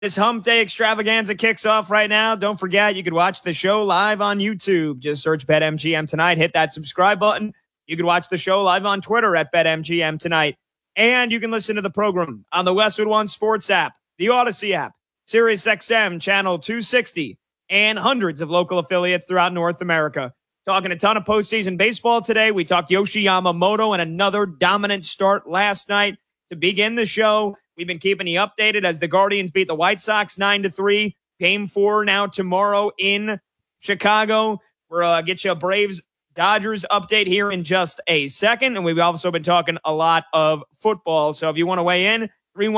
This Hump Day extravaganza kicks off right now. Don't forget, you can watch the show live on YouTube. Just search BetMGM Tonight. Hit that subscribe button. You can watch the show live on Twitter at BetMGM Tonight. And you can listen to the program on the Westwood One Sports app, the Odyssey app, SiriusXM Channel 260, and hundreds of local affiliates throughout North America. Talking a ton of postseason baseball today. We talked Yoshi Yamamoto and another dominant start last night to begin the show. We've been keeping you updated as the Guardians beat the White Sox 9-3. Game 4 now tomorrow in Chicago. We're get you a Braves-Dodgers update here in just a second. And we've also been talking a lot of football. So if you want to weigh in,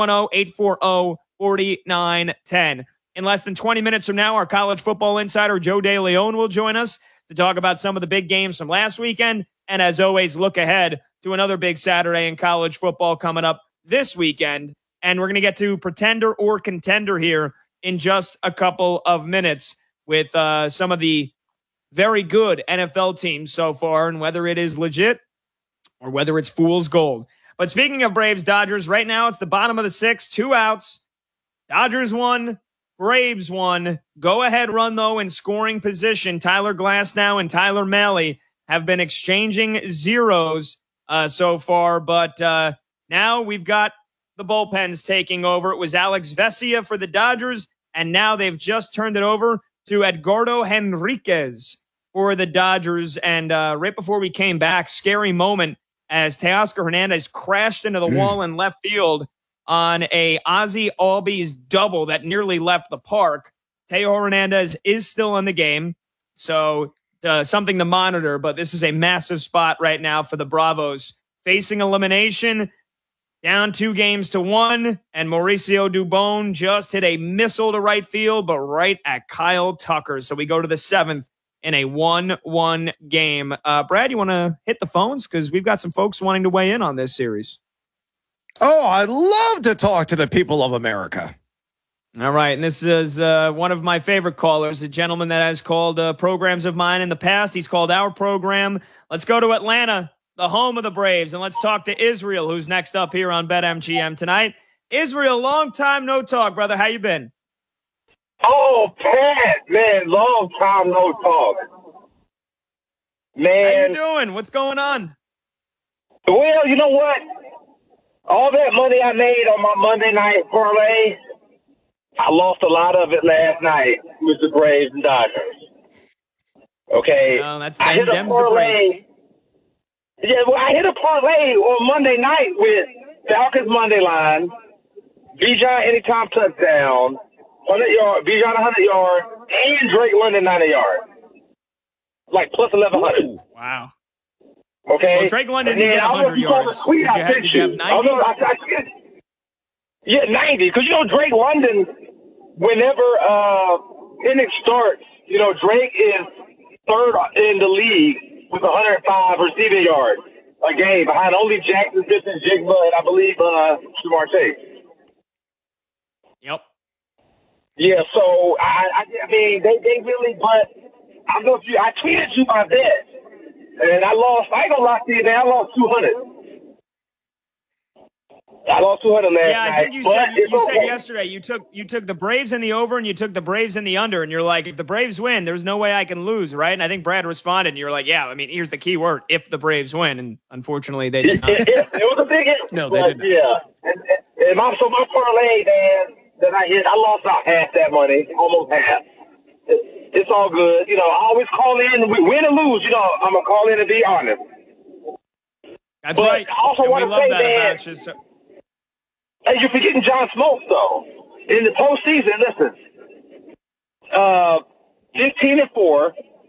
310-840-4910. In less than 20 minutes from now, our college football insider, Joe DeLeon, will join us to talk about some of the big games from last weekend. And as always, look ahead to another big Saturday in college football coming up this weekend. And we're going to get to pretender or contender here in just a couple of minutes with some of the very good NFL teams so far and whether it is legit or whether it's fool's gold. But speaking of Braves-Dodgers, right now it's the bottom of the sixth, 2 outs. Dodgers won, Braves won. Go-ahead run, though, in scoring position. Tyler Glasnow and Tyler Mahle have been exchanging zeros so far, but now we've got the bullpens taking over. It was Alex Vesia for the Dodgers, and now they've just turned it over to Edgardo Henriquez for the Dodgers. And right before we came back, scary moment as Teoscar Hernandez crashed into the wall in left field on a Ozzie Albies double that nearly left the park. Teo Hernandez is still in the game, so something to monitor, but this is a massive spot right now for the Bravos. Facing elimination, down 2-1, and Mauricio Dubon just hit a missile to right field, but right at Kyle Tucker. So we go to the 7th in a 1-1 game. Brad, you want to hit the phones? Because we've got some folks wanting to weigh in on this series. Oh, I'd love to talk to the people of America. All right, and this is one of my favorite callers, a gentleman that has called programs of mine in the past. He's called our program. Let's go to Atlanta, the home of the Braves, and let's talk to Israel, who's next up here on BetMGM Tonight. Israel, long time no talk, brother. How you been? Oh, Pat, man, long time no talk. Man. How you doing? What's going on? Well, you know what? All that money I made on my Monday night parlay, I lost a lot of it last night with the Braves and Dodgers. Okay. That's the Braves. Yeah, well, I hit a parlay on Monday night with Falcons Monday line, Bijan anytime touchdown, 100 yard, Bijan 100 yard, and Drake London 90 yard. Like plus 1,100. Ooh, wow. Okay. Well, Drake London didn't get 100 yards. Did you have 90? Yeah, 90. Because, Drake London, whenever Penix starts, Drake is third in the league with 105 receiving yards a game behind only Jackson Smith and Jigba and I believe Jamar Chase. Yep. Yeah, so I mean they really, but I tweeted you my bet. And I lost. I ain't gonna lie to you, man. I lost 200. I lost 200 last night. Yeah, I think you said yesterday you took the Braves in the over and you took the Braves in the under, and you're like, if the Braves win, there's no way I can lose, right? And I think Brad responded, and you're like, yeah. I mean, here's the key word: if the Braves win, and unfortunately they did not. It was a big if. No, they didn't. Yeah, and my parlay, man, that I hit, I lost about half that money, almost half. It's all good. I always call in. Win or lose, I'm going to call in and be honest. That's right. I also want to say, man, about you. So. Hey, you're forgetting John Smoltz, though. In the postseason, listen, 15-4,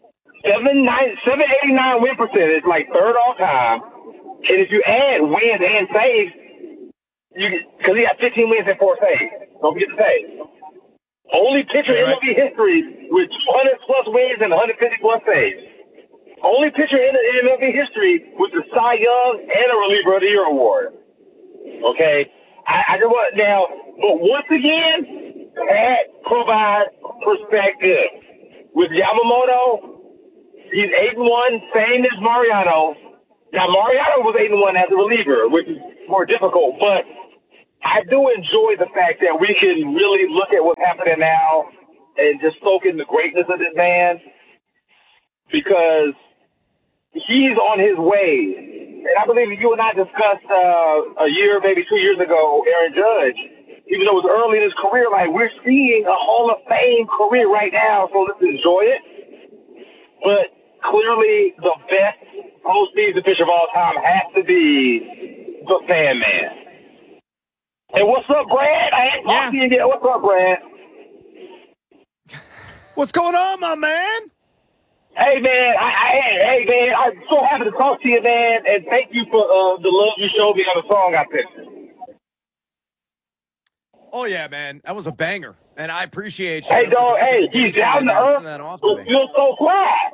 789 win percentage, like third all time. And if you add wins and saves, because he got 15 wins and 4 saves. Don't forget the saves. Only pitcher in MLB history with 200-plus wins and 150-plus saves. Only pitcher in MLB history with the Cy Young and a Reliever of the Year award. Okay? I just want now, but once again, that provides perspective. With Yamamoto, he's 8-1, same as Mariano. Now, Mariano was 8-1 as a reliever, which is more difficult, but I do enjoy the fact that we can really look at what's happening now and just soak in the greatness of this man, because he's on his way. And I believe you and I discussed a year, maybe 2 years ago, Aaron Judge, even though it was early in his career, like, we're seeing a Hall of Fame career right now, so let's enjoy it. But clearly the best postseason pitcher of all time has to be the Fan Man. And what's up, Brad? I ain't talked to you yet. What's up, Brad? What's going on, my man? Hey, man. Hey, man. I'm so happy to talk to you, man. And thank you for the love you showed me on the song I picked. Oh, yeah, man. That was a banger. And I appreciate you. Hey, dog. Hey, he's down to earth. But feels so quiet.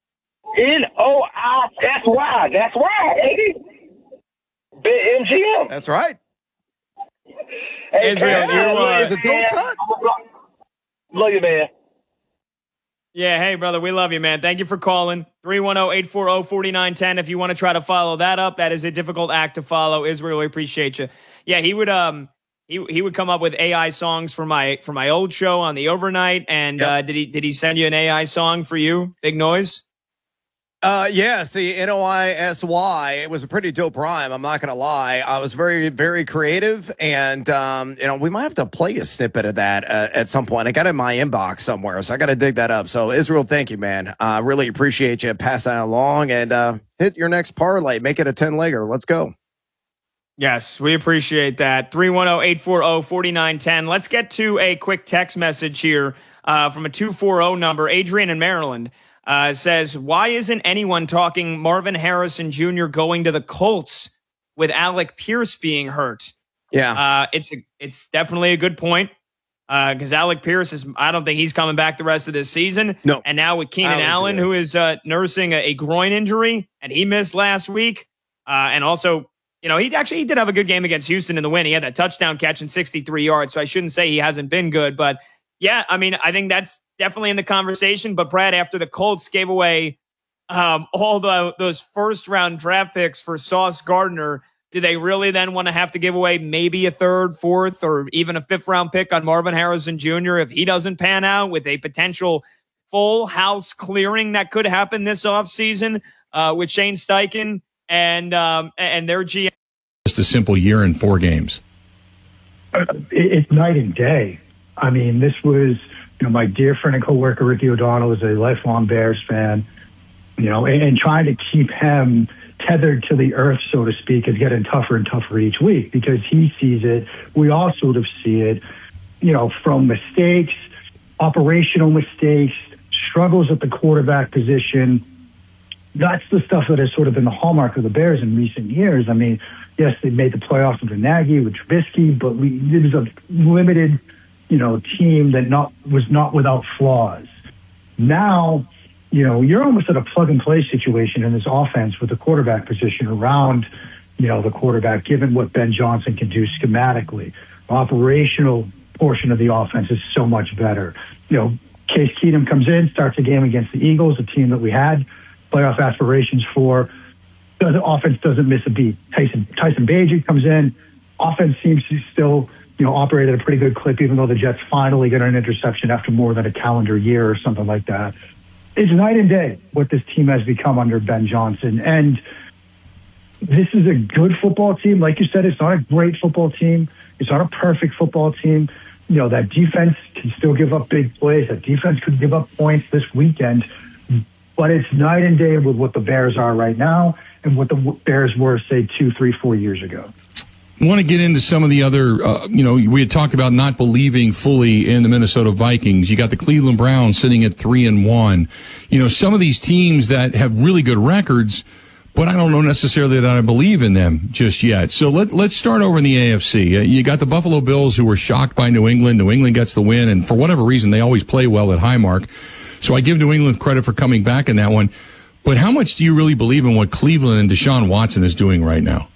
N-O-I. That's why. That's why, ain't it? MGM. That's right. Hey, Israel, is it don't cut? Love you, man. Yeah, hey, brother, we love you, man. Thank you for calling. 310-840-4910. If you want to try to follow that up, that is a difficult act to follow. Israel, we appreciate you. Yeah, he would he would come up with AI songs for my old show on the overnight. And did he send you an AI song for you? Big Noise? Yes, the NOISY. It was a pretty dope rhyme. I'm not going to lie. I was very, very creative. And, we might have to play a snippet of that at some point. I got it in my inbox somewhere, so I got to dig that up. So, Israel, thank you, man. Really appreciate you. Pass that along and hit your next parlay. Make it a 10-legger. Let's go. Yes, we appreciate that. 310-840-4910. Let's get to a quick text message here from a 240 number. Adrian in Maryland. Says, why isn't anyone talking Marvin Harrison Jr. going to the Colts with Alec Pierce being hurt? Yeah. It's definitely a good point because Alec Pierce I don't think he's coming back the rest of this season. No. And now with Keenan Allen, who is nursing a groin injury, and he missed last week. And also, he did have a good game against Houston in the win. He had that touchdown catch in 63 yards, so I shouldn't say he hasn't been good. But, yeah, I mean, I think that's definitely in the conversation. But, Brad, after the Colts gave away all those first-round draft picks for Sauce Gardner, do they really then want to have to give away maybe a third, fourth, or even a fifth-round pick on Marvin Harrison Jr. if he doesn't pan out with a potential full house clearing that could happen this offseason with Shane Steichen and their GM? Just a simple year and 4 games. It's night and day. I mean, this was, my dear friend and coworker Ricky O'Donnell is a lifelong Bears fan, and trying to keep him tethered to the earth, so to speak, is getting tougher and tougher each week because he sees it. We all sort of see it, from mistakes, operational mistakes, struggles at the quarterback position. That's the stuff that has sort of been the hallmark of the Bears in recent years. I mean, yes, they made the playoffs under Nagy with Trubisky, but it was a limited team that was not without flaws. Now, you're almost at a plug-and-play situation in this offense with the quarterback position around, the quarterback, given what Ben Johnson can do schematically. Operational portion of the offense is so much better. Case Keenum comes in, starts a game against the Eagles, a team that we had playoff aspirations for. The offense doesn't miss a beat. Tyson Bagent comes in. Offense seems to still operate at a pretty good clip, even though the Jets finally get an interception after more than a calendar year or something like that. It's night and day what this team has become under Ben Johnson. And this is a good football team. Like you said, it's not a great football team. It's not a perfect football team. That defense can still give up big plays. That defense could give up points this weekend. But it's night and day with what the Bears are right now and what the Bears were, say, 2, 3, 4 years ago. I want to get into some of the other, we had talked about not believing fully in the Minnesota Vikings. You got the Cleveland Browns sitting at 3-1. Some of these teams that have really good records, but I don't know necessarily that I believe in them just yet. So let's start over in the AFC. You got the Buffalo Bills who were shocked by New England. New England gets the win, and for whatever reason, they always play well at Highmark. So I give New England credit for coming back in that one. But how much do you really believe in what Cleveland and Deshaun Watson is doing right now?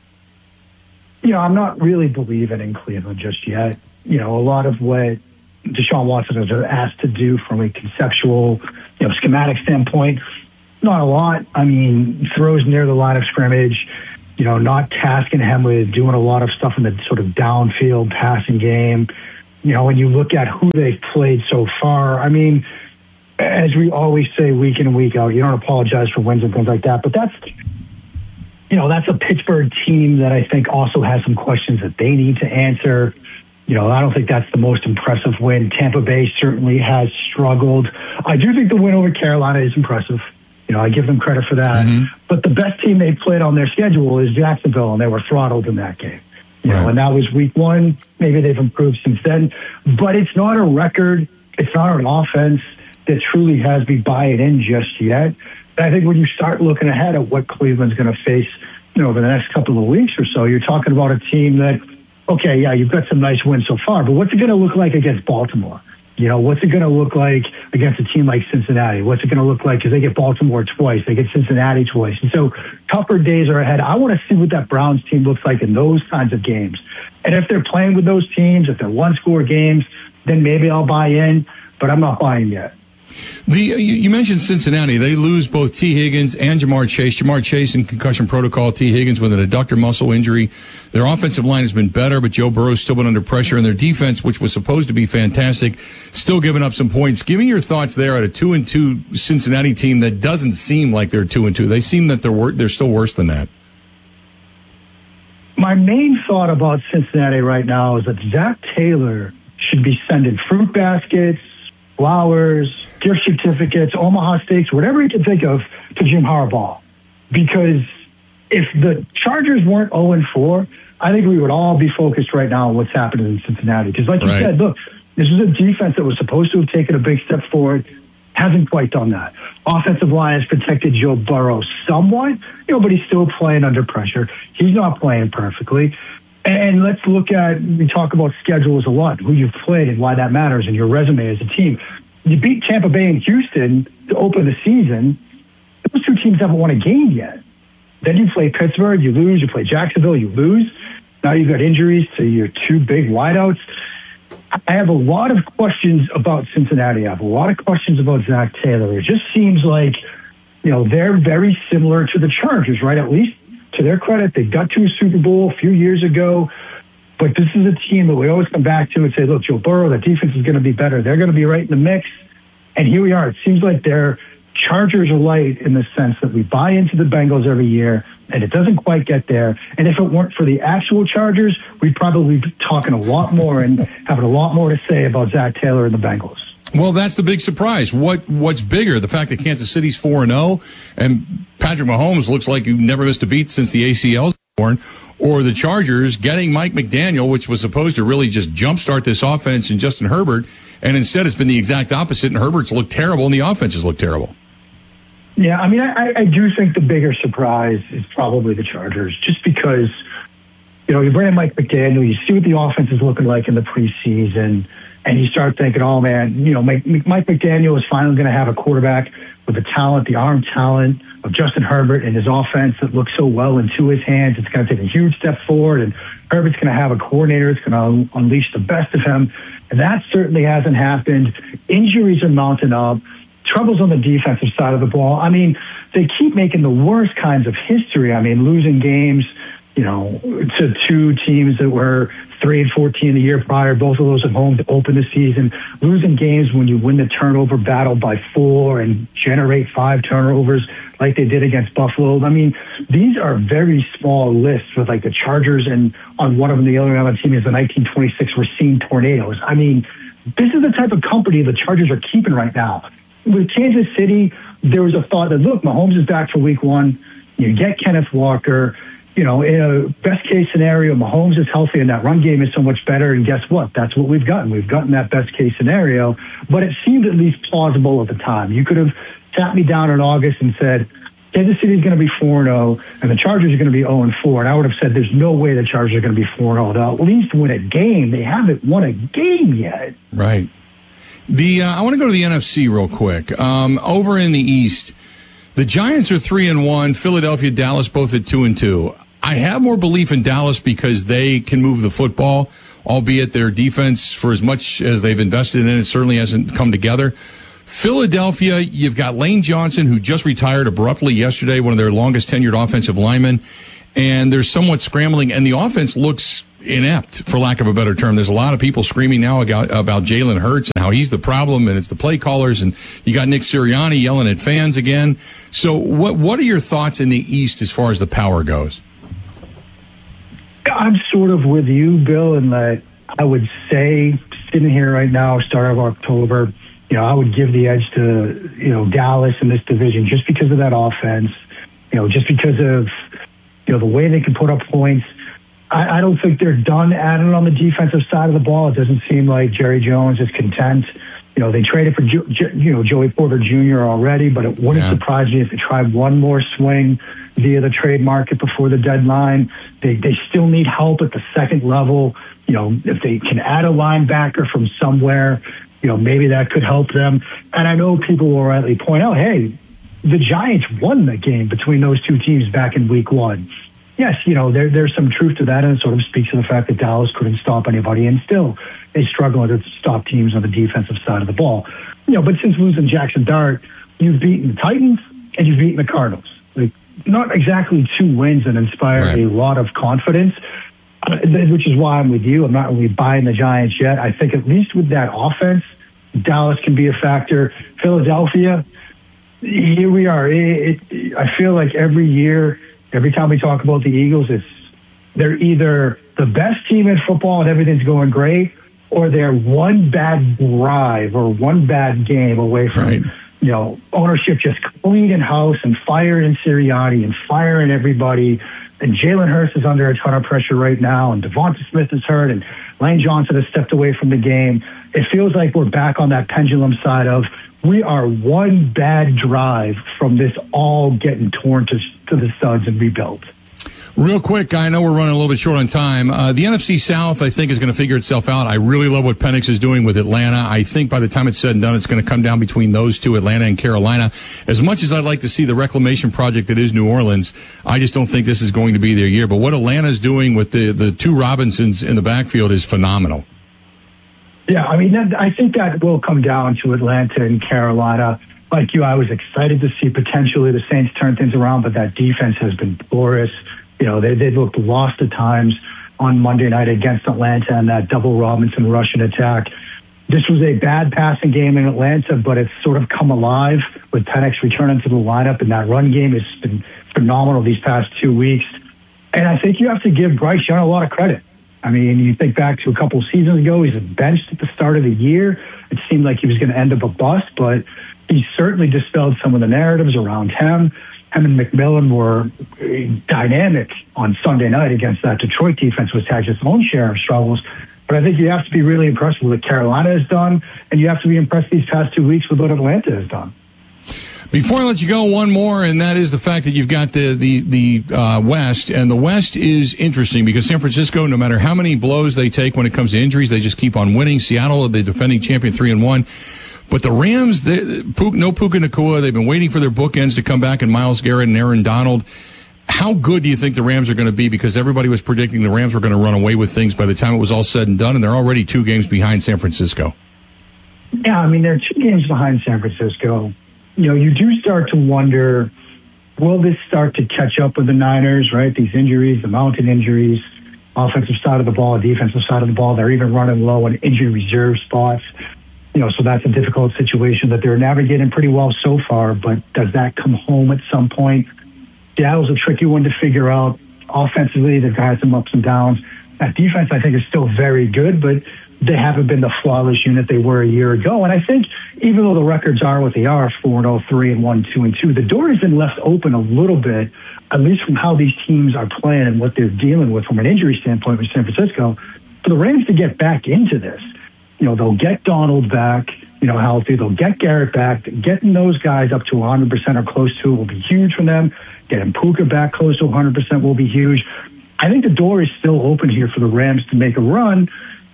I'm not really believing in Cleveland just yet. A lot of what Deshaun Watson is asked to do from a conceptual, schematic standpoint, not a lot. I mean, throws near the line of scrimmage, not tasking him with doing a lot of stuff in the sort of downfield passing game. When you look at who they've played so far, I mean, as we always say week in and week out, you don't apologize for wins and things like that. But that's a Pittsburgh team that I think also has some questions that they need to answer. I don't think that's the most impressive win. Tampa Bay certainly has struggled. I do think the win over Carolina is impressive. I give them credit for that. Mm-hmm. But the best team they played on their schedule is Jacksonville, and they were throttled in that game. And that was week one. Maybe they've improved since then. But it's not a record. It's not an offense that truly has me buying in just yet. And I think when you start looking ahead at what Cleveland's going to face, over the next couple of weeks or so, you're talking about a team that, okay, yeah, you've got some nice wins so far, but what's it going to look like against Baltimore? What's it going to look like against a team like Cincinnati? What's it going to look like because they get Baltimore twice, they get Cincinnati twice. And so tougher days are ahead. I want to see what that Browns team looks like in those kinds of games. And if they're playing with those teams, if they're one-score games, then maybe I'll buy in, but I'm not buying yet. You mentioned Cincinnati. They lose both T. Higgins and Jamar Chase. Jamar Chase in concussion protocol, T. Higgins with an adductor muscle injury. Their offensive line has been better, but Joe Burrow's still been under pressure, and their defense, which was supposed to be fantastic, still giving up some points. Give me your thoughts there at a 2-2 Cincinnati team that doesn't seem like they're 2-2. They seem that they're still worse than that. My main thought about Cincinnati right now is that Zach Taylor should be sending fruit baskets, flowers, gift certificates, Omaha Steaks, whatever you can think of to Jim Harbaugh. Because if the Chargers weren't 0-4, I think we would all be focused right now on what's happening in Cincinnati. Because like you said, look, this is a defense that was supposed to have taken a big step forward, hasn't quite done that. Offensive line has protected Joe Burrow somewhat, but he's still playing under pressure. He's not playing perfectly. And let's look at, we talk about schedules a lot, who you've played and why that matters in your resume as a team. You beat Tampa Bay and Houston to open the season. Those two teams haven't won a game yet. Then you play Pittsburgh, you lose. You play Jacksonville, you lose. Now you've got injuries to your two big wideouts. I have a lot of questions about Cincinnati. I have a lot of questions about Zach Taylor. It just seems like, they're very similar to the Chargers, right? At least to their credit, they got to a Super Bowl a few years ago. But this is a team that we always come back to and say, look, Joe Burrow, that defense is going to be better. They're going to be right in the mix. And here we are. It seems like they're Chargers are light in the sense that we buy into the Bengals every year, and it doesn't quite get there. And if it weren't for the actual Chargers, we'd probably be talking a lot more and having a lot more to say about Zach Taylor and the Bengals. Well, that's the big surprise. What's bigger, the fact that Kansas City's 4-0 and Patrick Mahomes looks like you never missed a beat since the ACL's born, or the Chargers getting Mike McDaniel, which was supposed to really just jumpstart this offense, and Justin Herbert, and instead it's been the exact opposite, and Herbert's looked terrible and the offenses look terrible. Yeah, I mean, I do think the bigger surprise is probably the Chargers, just because, you bring in Mike McDaniel, you see what the offense is looking like in the preseason, and you start thinking, oh, man, Mike McDaniel is finally going to have a quarterback with the talent, the arm talent of Justin Herbert and his offense that looks so well into his hands. It's going to take a huge step forward, and Herbert's going to have a coordinator that's going to unleash the best of him, and that certainly hasn't happened. Injuries are mounting up. Troubles on the defensive side of the ball. I mean, they keep making the worst kinds of history. I mean, losing games, to two teams that were 3-14 the year prior, both of those at home to open the season. Losing games when you win the turnover battle by 4 and generate 5 turnovers like they did against Buffalo. I mean, these are very small lists with like the Chargers, and on one of them, the other team is the 1926 Racine Tornadoes. I mean, this is the type of company the Chargers are keeping right now. With Kansas City, there was a thought that, look, Mahomes is back for week 1. You get Kenneth Walker. In a best-case scenario, Mahomes is healthy and that run game is so much better. And guess what? That's what we've gotten. We've gotten that best-case scenario. But it seemed at least plausible at the time. You could have sat me down in August and said, Kansas City is going to be 4-0 and the Chargers are going to be 0-4. And I would have said there's no way the Chargers are going to be 4-0. They'll at least win a game. They haven't won a game yet. Right. I want to go to the NFC real quick. Over in the East, the Giants are 3-1. Philadelphia, Dallas, both at 2-2. I have more belief in Dallas because they can move the football, albeit their defense, for as much as they've invested in it, certainly hasn't come together. Philadelphia, you've got Lane Johnson, who just retired abruptly yesterday, one of their longest tenured offensive linemen. and they're somewhat scrambling, and the offense looks inept, for lack of a better term. There's a lot of people screaming now about Jalen Hurts and how he's the problem, and it's the play callers, and you got Nick Sirianni yelling at fans again. So what are your thoughts in the East as far as the power goes? I'm sort of with you, Bill, in that I would say, sitting here right now, start of October, I would give the edge to, Dallas in this division just because of that offense, just because of, the way they can put up points. I don't think they're done at it on the defensive side of the ball. It doesn't seem like Jerry Jones is content. They traded for, Joey Porter Jr. already, but it wouldn't surprise me if they tried one more swing via the trade market before the deadline. They still need help at the second level. If they can add a linebacker from somewhere, maybe that could help them. And I know people will rightly point out, hey, the Giants won the game between those two teams back in week 1. Yes, there's some truth to that, and it sort of speaks to the fact that Dallas couldn't stop anybody, and still they struggle to stop teams on the defensive side of the ball. But since losing Jackson Dart, you've beaten the Titans and you've beaten the Cardinals. Like, not exactly 2 wins that inspire a lot of confidence, which is why I'm with you. I'm not really buying the Giants yet. I think at least with that offense, Dallas can be a factor. Philadelphia, here we are. I feel like every year, every time we talk about the Eagles, they're either the best team in football and everything's going great, or they're one bad drive or one bad game away from, ownership just cleaning house and firing Sirianni and firing everybody. And Jalen Hurts is under a ton of pressure right now, and Devonta Smith is hurt, and Lane Johnson has stepped away from the game. It feels like we're back on that pendulum side of we are one bad drive from this all getting torn to the studs and rebuilt. Real quick, I know we're running a little bit short on time. The NFC South, I think, is going to figure itself out. I really love what Penix is doing with Atlanta. I think by the time it's said and done, it's going to come down between those two, Atlanta and Carolina. As much as I'd like to see the reclamation project that is New Orleans, I just don't think this is going to be their year. But what Atlanta's doing with the 2 Robinsons in the backfield is phenomenal. Yeah, I think that will come down to Atlanta and Carolina. Like you, I was excited to see potentially the Saints turn things around, but that defense has been porous. They looked lost at times on Monday night against Atlanta and that double Robinson Russian attack. This was a bad passing game in Atlanta, but it's sort of come alive with Penix returning to the lineup, and that run game has been phenomenal these past 2 weeks. And I think you have to give Bryce Young a lot of credit. You think back to a couple of seasons ago, he's benched at the start of the year. It seemed like he was going to end up a bust, but he certainly dispelled some of the narratives around him. Him and McMillan were dynamic on Sunday night against that Detroit defense, which had its own share of struggles. But I think you have to be really impressed with what Carolina has done, and you have to be impressed these past 2 weeks with what Atlanta has done. Before I let you go, one more, and that is the fact that you've got the West, and the West is interesting because San Francisco, no matter how many blows they take when it comes to injuries, they just keep on winning. Seattle, the defending champion, 3-1. But the Rams, no Puka Nacua. They've been waiting for their bookends to come back, and Myles Garrett and Aaron Donald. How good do you think the Rams are going to be? Because everybody was predicting the Rams were going to run away with things by the time it was all said and done, and they're already 2 games behind San Francisco. Yeah, they're 2 games behind San Francisco. You do start to wonder, will this start to catch up with the Niners, right? These injuries, the mountain injuries, offensive side of the ball, defensive side of the ball. They're even running low on injury reserve spots. So that's a difficult situation that they're navigating pretty well so far, but does that come home at some point? Seattle's a tricky one to figure out. Offensively, they've had some ups and downs. That defense, I think, is still very good, but they haven't been the flawless unit they were a year ago. And I think even though the records are what they are, 4-0, 3-1, 2-2, the door has been left open a little bit, at least from how these teams are playing and what they're dealing with from an injury standpoint with San Francisco, for the Rams to get back into this. They'll get Donald back, healthy. They'll get Garrett back. Getting those guys up to 100% or close to it will be huge for them. Getting Puka back close to 100% will be huge. I think the door is still open here for the Rams to make a run.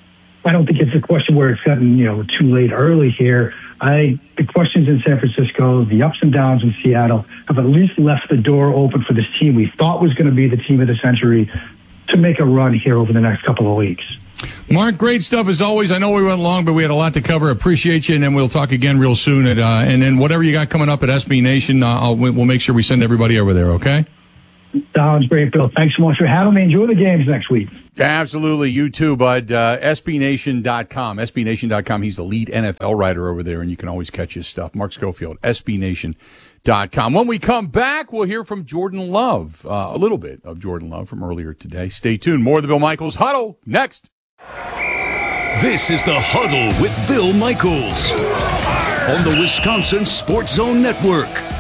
I don't think it's a question where it's gotten, too late early here. The questions in San Francisco, the ups and downs in Seattle have at least left the door open for this team we thought was going to be the team of the century to make a run here over the next couple of weeks. Mark, great stuff as always. I know we went long, but we had a lot to cover. Appreciate you, and then we'll talk again real soon. And then whatever you got coming up at SB Nation, we'll make sure we send everybody over there, okay? Sounds great, Bill. Thanks so much for having me. Enjoy the games next week. Absolutely. You too, bud. SBNation.com. SBNation.com. He's the lead NFL writer over there, and you can always catch his stuff. Mark Schofield, SBNation.com. When we come back, we'll hear from Jordan Love, a little bit of Jordan Love from earlier today. Stay tuned. More of the Bill Michaels Huddle next. This is the Huddle with Bill Michaels on the Wisconsin Sports Zone Network.